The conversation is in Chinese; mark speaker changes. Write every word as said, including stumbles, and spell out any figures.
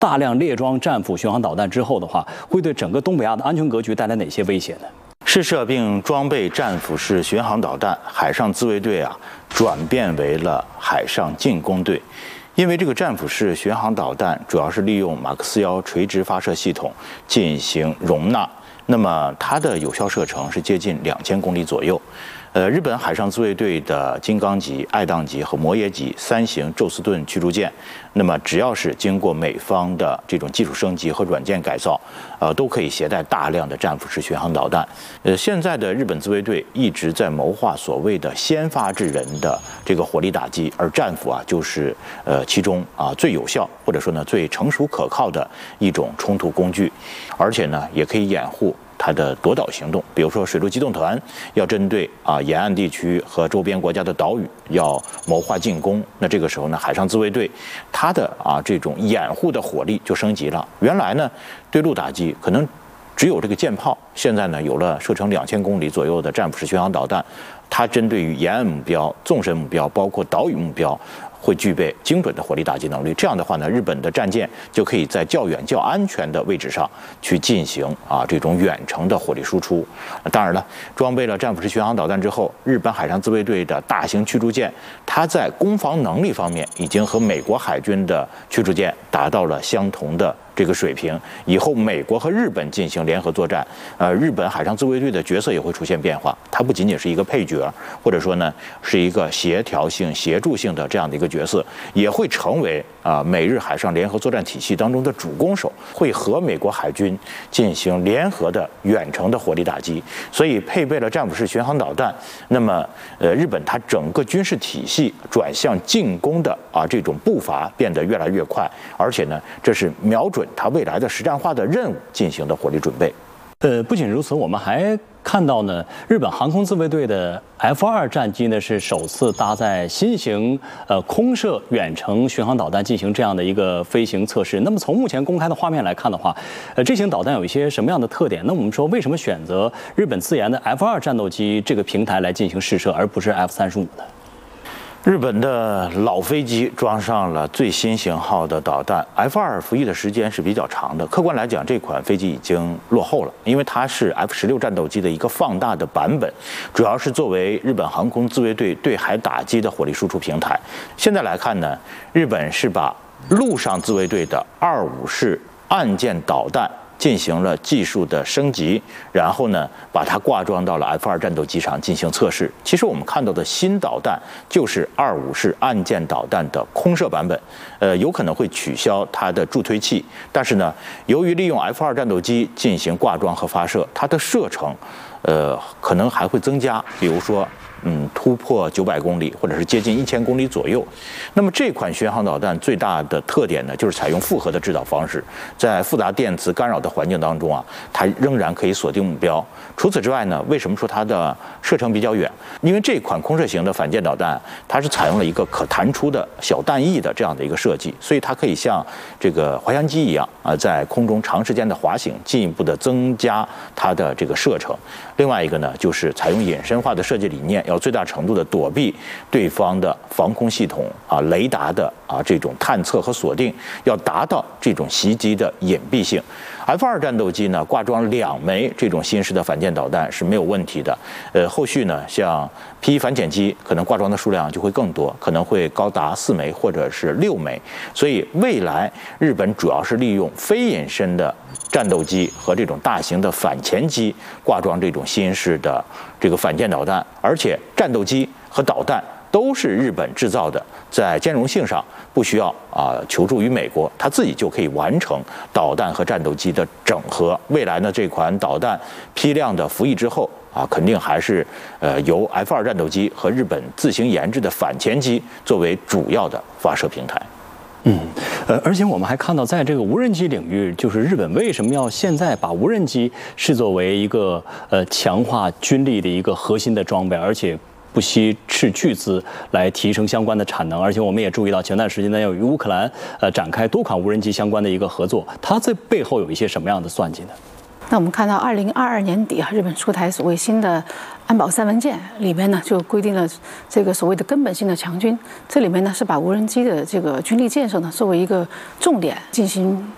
Speaker 1: 大量列装战斧巡航导弹之后的话，会对整个东北亚的安全格局带来哪些威胁呢？
Speaker 2: 试射并装备战斧式巡航导弹，海上自卫队啊转变为了海上进攻队。因为这个战斧式巡航导弹主要是利用马克思幺垂直发射系统进行容纳，那么它的有效射程是接近两千公里左右。呃，日本海上自卫队的金刚级、爱宕级和摩耶级三型宙斯盾驱逐舰，那么只要是经过美方的这种技术升级和软件改造，呃，都可以携带大量的战斧式巡航导弹。呃，现在的日本自卫队一直在谋划所谓的先发制人的这个火力打击，而战斧啊，就是呃其中啊最有效或者说呢最成熟可靠的一种冲突工具，而且呢也可以掩护它的夺岛行动，比如说水陆机动团要针对啊沿岸地区和周边国家的岛屿要谋划进攻，那这个时候呢，海上自卫队它的啊这种掩护的火力就升级了。原来呢，对陆打击可能只有这个舰炮，现在呢有了射程两千公里左右的战斧式巡航导弹，它针对于沿岸目标、纵深目标，包括岛屿目标，会具备精准的火力打击能力。这样的话呢，日本的战舰就可以在较远、较安全的位置上去进行啊这种远程的火力输出。当然了，装备了战斧式巡航导弹之后，日本海上自卫队的大型驱逐舰，它在攻防能力方面已经和美国海军的驱逐舰达到了相同的这个水平。以后美国和日本进行联合作战，呃，日本海上自卫队的角色也会出现变化，它不仅仅是一个配角，或者说呢是一个协调性、协助性的这样的一个角色，也会成为啊、呃、美日海上联合作战体系当中的主攻手，会和美国海军进行联合的远程的火力打击。所以配备了战斧式巡航导弹，那么呃日本它整个军事体系转向进攻的啊这种步伐变得越来越快，而且呢这是瞄准它未来的实战化的任务进行的火力准备。
Speaker 1: 呃，不仅如此，我们还看到呢，日本航空自卫队的 F 二战机呢是首次搭载新型呃空射远程巡航导弹进行这样的一个飞行测试。那么从目前公开的画面来看的话，呃，这型导弹有一些什么样的特点？那我们说为什么选择日本自研的 F 二战斗机这个平台来进行试射，而不是 F 三十五呢？
Speaker 2: 日本的老飞机装上了最新型号的导弹 F 二服役的时间是比较长的。客观来讲，这款飞机已经落后了，因为它是 F 十六战斗机的一个放大的版本，主要是作为日本航空自卫队对海打击的火力输出平台。现在来看呢，日本是把陆上自卫队的二五式岸舰导弹进行了技术的升级，然后呢，把它挂装到了 F 二战斗机上进行测试。其实我们看到的新导弹就是二五式岸舰导弹的空射版本，呃，有可能会取消它的助推器，但是呢，由于利用 F 二战斗机进行挂装和发射，它的射程，呃，可能还会增加，比如说。嗯，突破九百公里，或者是接近一千公里左右。那么这款巡航导弹最大的特点呢，就是采用复合的制导方式，在复杂电磁干扰的环境当中啊，它仍然可以锁定目标。除此之外呢，为什么说它的射程比较远？因为这款空射型的反舰导弹，它是采用了一个可弹出的小弹翼的这样的一个设计，所以它可以像这个滑翔机一样啊，在空中长时间的滑行，进一步的增加它的这个射程。另外一个呢，就是采用隐身化的设计理念，要最大程度的躲避对方的防空系统啊、雷达的啊这种探测和锁定，要达到这种袭击的隐蔽性。F 二战斗机呢，挂装两枚这种新式的反舰导弹是没有问题的。呃，后续呢，像 P 一反潜机可能挂装的数量就会更多，可能会高达四枚或者是六枚。所以未来日本主要是利用非隐身的战斗机和这种大型的反潜机挂装这种新式的这个反舰导弹，而且战斗机和导弹都是日本制造的，在兼容性上不需要啊、呃、求助于美国，它自己就可以完成导弹和战斗机的整合。未来呢，这款导弹批量的服役之后啊，肯定还是呃由 F 二战斗机和日本自行研制的反潜机作为主要的发射平台。
Speaker 1: 嗯，呃，而且我们还看到，在这个无人机领域，就是日本为什么要现在把无人机视作为一个呃强化军力的一个核心的装备，而且不惜斥巨资来提升相关的产能。而且我们也注意到，前段时间呢，要与乌克兰呃展开多款无人机相关的一个合作，它这背后有一些什么样的算计呢？
Speaker 3: 那我们看到，二零二二年底啊，日本出台所谓新的安保三文件，里面呢就规定了这个所谓的根本性的强军。这里面呢是把无人机的这个军力建设呢作为一个重点进行